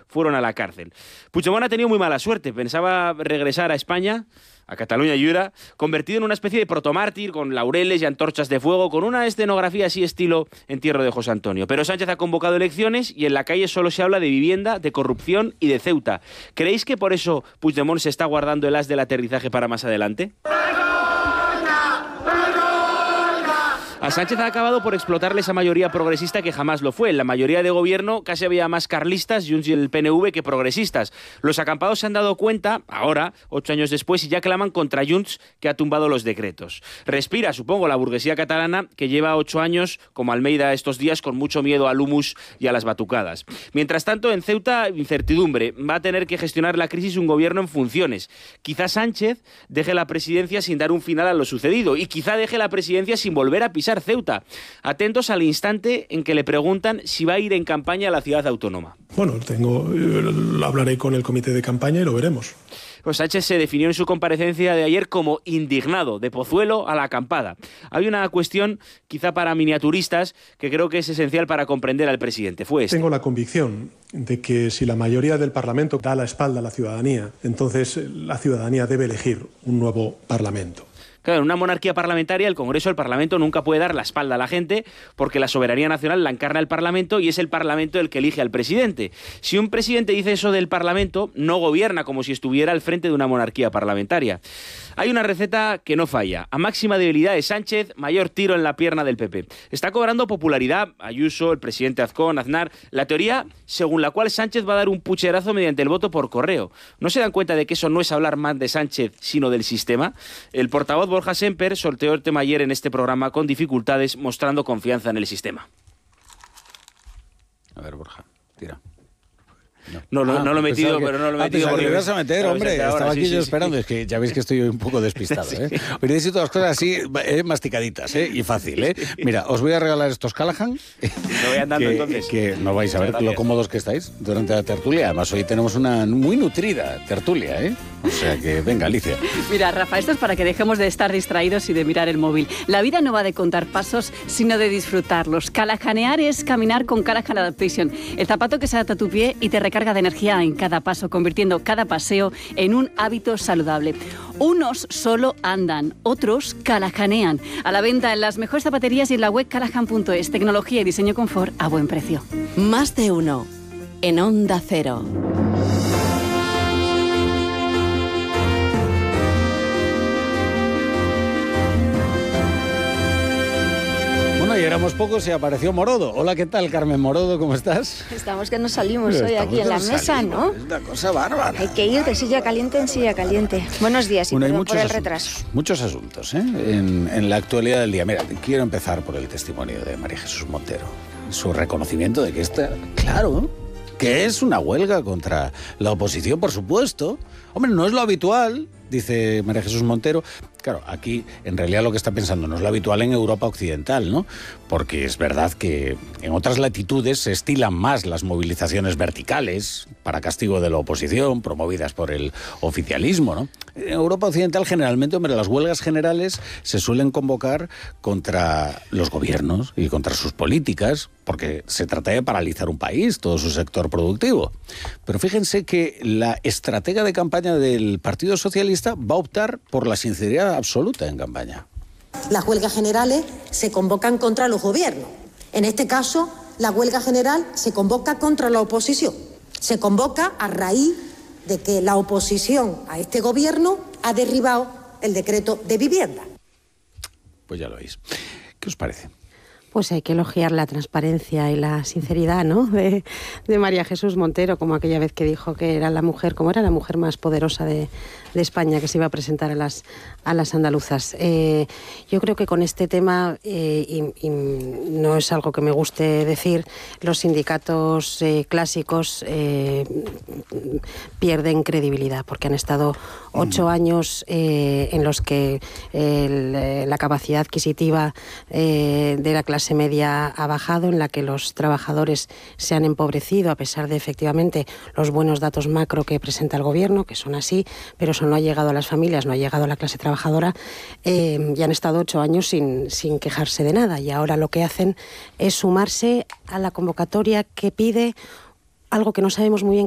fueron a la cárcel. Puigdemont ha tenido muy mala suerte. Pensaba regresar a España, a Cataluña Lliure, convertido en una especie de protomártir con laureles y antorchas de fuego, con una escenografía así estilo entierro de José Antonio. Pero Sánchez ha convocado elecciones y en la calle solo se habla de vivienda, de corrupción y de Ceuta. ¿Creéis que por eso Puigdemont se está guardando el as del aterrizaje para más adelante? A Sánchez ha acabado por explotarle esa mayoría progresista que jamás lo fue. En la mayoría de gobierno casi había más carlistas, Junts y el PNV, que progresistas. Los acampados se han dado cuenta, ahora, 8 años después, y ya claman contra Junts, que ha tumbado los decretos. Respira, supongo, la burguesía catalana, que lleva 8 años, como Almeida estos días, con mucho miedo al humus y a las batucadas. Mientras tanto, en Ceuta, incertidumbre. Va a tener que gestionar la crisis un gobierno en funciones. Quizá Sánchez deje la presidencia sin dar un final a lo sucedido, y quizá deje la presidencia sin volver a pisar Ceuta. Atentos al instante en que le preguntan si va a ir en campaña a la ciudad autónoma. Bueno, hablaré con el comité de campaña y lo veremos. Pues Sánchez se definió en su comparecencia de ayer como indignado, de Pozuelo a la acampada. Hay una cuestión, quizá para miniaturistas, que creo que es esencial para comprender al presidente. Tengo la convicción de que si la mayoría del Parlamento da la espalda a la ciudadanía, entonces la ciudadanía debe elegir un nuevo Parlamento. Claro, en una monarquía parlamentaria, el Congreso, el Parlamento, nunca puede dar la espalda a la gente porque la soberanía nacional la encarna el Parlamento y es el Parlamento el que elige al presidente. Si un presidente dice eso del Parlamento, no gobierna como si estuviera al frente de una monarquía parlamentaria. Hay una receta que no falla. A máxima debilidad de Sánchez, mayor tiro en la pierna del PP. Está cobrando popularidad Ayuso, el presidente Aznar. La teoría según la cual Sánchez va a dar un pucherazo mediante el voto por correo. ¿No se dan cuenta de que eso no es hablar más de Sánchez, sino del sistema? El portavoz Borja Semper sorteó el tema ayer en este programa con dificultades, mostrando confianza en el sistema. A ver, Borja, tira. No lo he metido, pero no lo he metido. Porque te vas a meter, hombre. Estaba aquí yo esperando. Sí. Es que ya veis que estoy un poco despistado. Sí. Hoy necesito las cosas así, masticaditas, y fácil. Mira, os voy a regalar estos Callahan. Me voy andando entonces. Que no vais a ver lo cómodos que estáis durante la tertulia. Además, hoy tenemos una muy nutrida tertulia, O sea que, venga, Alicia. Mira, Rafa, esto es para que dejemos de estar distraídos y de mirar el móvil. La vida no va de contar pasos, sino de disfrutarlos. Callahanear es caminar con Callahan Adaptation. El zapato que se adapta a tu pie y te recarga de energía en cada paso, convirtiendo cada paseo en un hábito saludable. Unos solo andan, otros callahanean. A la venta en las mejores zapaterías y en la web callahan.es. Tecnología y diseño confort a buen precio. Más de uno en Onda Cero. Y éramos pocos y apareció Morodo. Hola, ¿qué tal, Carmen Morodo? ¿Cómo estás? Estamos que nos salimos hoy aquí en la mesa, ¿no? Es una cosa bárbara. Hay que ir de silla caliente en silla caliente. Buenos días y perdón por el retraso. Muchos asuntos, en la actualidad del día. Mira, quiero empezar por el testimonio de María Jesús Montero. Su reconocimiento de que claro, que es una huelga contra la oposición, por supuesto. Hombre, no es lo habitual, dice María Jesús Montero. Claro, aquí en realidad lo que está pensando no es lo habitual en Europa occidental, ¿no? Porque es verdad que en otras latitudes se estilan más las movilizaciones verticales para castigo de la oposición, promovidas por el oficialismo, ¿no? En Europa occidental generalmente, hombre, las huelgas generales se suelen convocar contra los gobiernos y contra sus políticas, porque se trata de paralizar un país, todo su sector productivo. Pero fíjense que la estratega de campaña del Partido Socialista va a optar por la sinceridad absoluta en campaña. Las huelgas generales se convocan contra los gobiernos. En este caso, la huelga general se convoca contra la oposición. Se convoca a raíz de que la oposición a este gobierno ha derribado el decreto de vivienda. Pues ya lo veis. ¿Qué os parece? Pues hay que elogiar la transparencia y la sinceridad, ¿no?, de María Jesús Montero, como aquella vez que dijo que era la mujer más poderosa de España, que se iba a presentar a las andaluzas. Yo creo que con este tema, y no es algo que me guste decir, los sindicatos clásicos pierden credibilidad, porque han estado 8 años en los que la capacidad adquisitiva de la clase media ha bajado, en la que los trabajadores se han empobrecido, a pesar de efectivamente los buenos datos macro que presenta el gobierno, que son así, pero eso no ha llegado a las familias, no ha llegado a la clase trabajadora, y han estado 8 años sin quejarse de nada, y ahora lo que hacen es sumarse a la convocatoria que pide algo que no sabemos muy bien